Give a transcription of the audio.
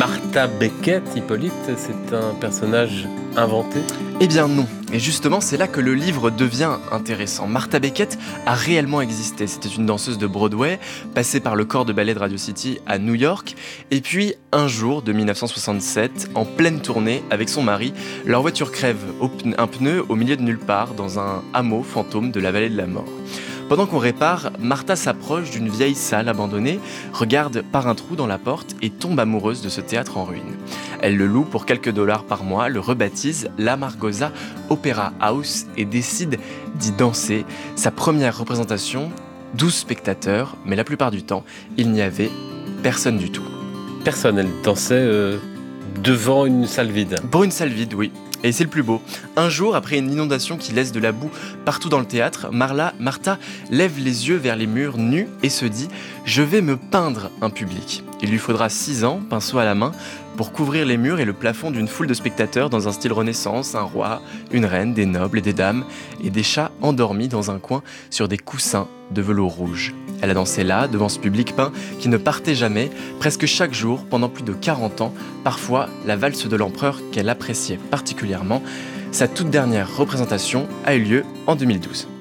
Martha Becket, Hippolyte, c'est un personnage inventé? Eh bien non, et justement c'est là que le livre devient intéressant. Martha Becket a réellement existé, c'était une danseuse de Broadway, passée par le corps de ballet de Radio City à New York, et puis un jour de 1967, en pleine tournée avec son mari, leur voiture crève un pneu au milieu de nulle part dans un hameau fantôme de la vallée de la mort. Pendant qu'on répare, Martha s'approche d'une vieille salle abandonnée, regarde par un trou dans la porte et tombe amoureuse de ce théâtre en ruine. Elle le loue pour quelques dollars par mois, le rebaptise La Margosa Opera House et décide d'y danser. Sa première représentation, 12 spectateurs, mais la plupart du temps, il n'y avait personne du tout. Personne, elle dansait devant une salle vide. Pour une salle vide, oui. Et c'est le plus beau. Un jour, après une inondation qui laisse de la boue partout dans le théâtre, Martha lève les yeux vers les murs nus et se dit « Je vais me peindre un public ». Il lui faudra 6 ans, pinceau à la main, pour couvrir les murs et le plafond d'une foule de spectateurs dans un style Renaissance, un roi, une reine, des nobles et des dames, et des chats endormis dans un coin sur des coussins de velours rouge. Elle a dansé là, devant ce public peint qui ne partait jamais, presque chaque jour, pendant plus de 40 ans, parfois la valse de l'empereur qu'elle appréciait particulièrement. Sa toute dernière représentation a eu lieu en 2012.